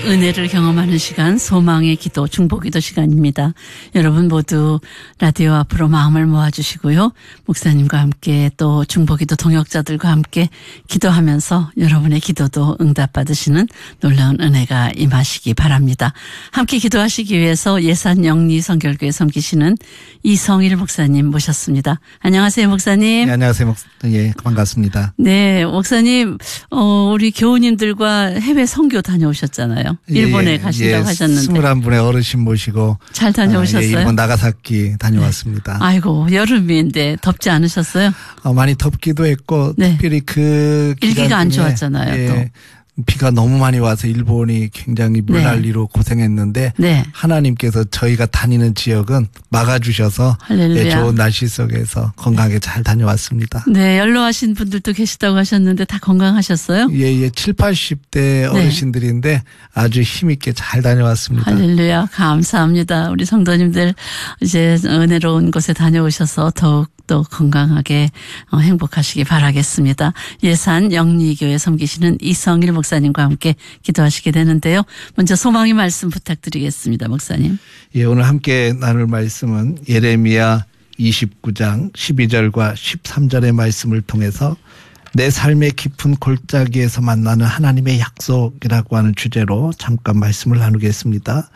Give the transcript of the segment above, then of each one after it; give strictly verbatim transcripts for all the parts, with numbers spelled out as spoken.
은혜를 경험하는 시간, 소망의 기도, 중보기도 시간입니다. 여러분 모두 라디오 앞으로 마음을 모아주시고요. 목사님과 함께 또 중보기도 동역자들과 함께 기도하면서 여러분의 기도도 응답받으시는 놀라운 은혜가 임하시기 바랍니다. 함께 기도하시기 위해서 예산 영리 성결교회 섬기시는 이성일 목사님 모셨습니다. 안녕하세요, 목사님. 네, 안녕하세요, 목 예, 반갑습니다. 네, 목사님, 어, 우리 교우님들과 해외 선교 다녀오셨잖아요. 일본에 예, 가신다고 예, 하셨는데. 스물한 분의 어르신 모시고. 잘 다녀오셨어요? 아, 예, 일본 나가사키 다녀왔습니다. 네. 아이고, 여름인데 덥지 않으셨어요? 어, 많이 덥기도 했고, 네. 특별히 그 일기가 안 중에, 좋았잖아요, 예, 또. 비가 너무 많이 와서 일본이 굉장히 물난리로 네. 고생했는데 네. 하나님께서 저희가 다니는 지역은 막아주셔서 예, 좋은 날씨 속에서 건강하게 잘 다녀왔습니다. 네, 연로하신 분들도 계시다고 하셨는데 다 건강하셨어요? 예, 예, 칠, 팔십 대 어르신들인데 네. 아주 힘있게 잘 다녀왔습니다. 할렐루야, 감사합니다. 우리 성도님들 이제 은혜로운 곳에 다녀오셔서 더욱 또 건강하게 행복하시기 바라겠습니다. 예산 영리교회 섬기시는 이성일 목사님과 함께 기도하시게 되는데요. 먼저 소망의 말씀 부탁드리겠습니다, 목사님. 예, 오늘 함께 나눌 말씀은 예레미야 이십구 장 십이 절과 십삼 절의 말씀을 통해서 내 삶의 깊은 골짜기에서 만나는 하나님의 약속이라고 하는 주제로 잠깐 말씀을 나누겠습니다.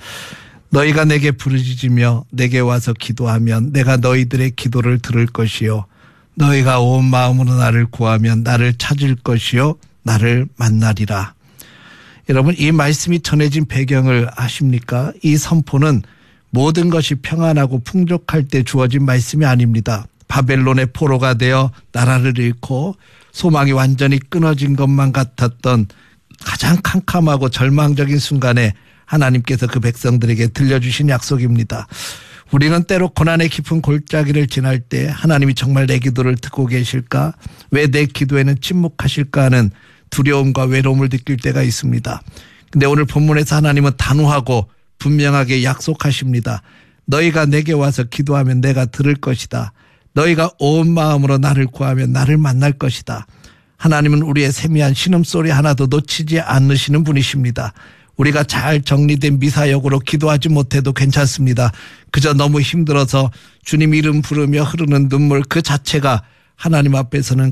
너희가 내게 부르짖으며 내게 와서 기도하면 내가 너희들의 기도를 들을 것이요 너희가 온 마음으로 나를 구하면 나를 찾을 것이요 나를 만나리라. 여러분, 이 말씀이 전해진 배경을 아십니까? 이 선포는 모든 것이 평안하고 풍족할 때 주어진 말씀이 아닙니다. 바벨론의 포로가 되어 나라를 잃고 소망이 완전히 끊어진 것만 같았던 가장 캄캄하고 절망적인 순간에 하나님께서 그 백성들에게 들려주신 약속입니다. 우리는 때로 고난의 깊은 골짜기를 지날 때 하나님이 정말 내 기도를 듣고 계실까? 왜 내 기도에는 침묵하실까 하는 두려움과 외로움을 느낄 때가 있습니다. 근데 오늘 본문에서 하나님은 단호하고 분명하게 약속하십니다. 너희가 내게 와서 기도하면 내가 들을 것이다. 너희가 온 마음으로 나를 구하면 나를 만날 것이다. 하나님은 우리의 세미한 신음소리 하나도 놓치지 않으시는 분이십니다. 우리가 잘 정리된 미사역으로 기도하지 못해도 괜찮습니다. 그저 너무 힘들어서 주님 이름 부르며 흐르는 눈물 그 자체가 하나님 앞에서는